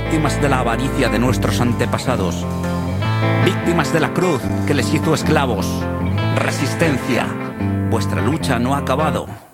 víctimas de la avaricia de nuestros antepasados, víctimas de la cruz que les hizo esclavos. Resistencia, vuestra lucha no ha acabado.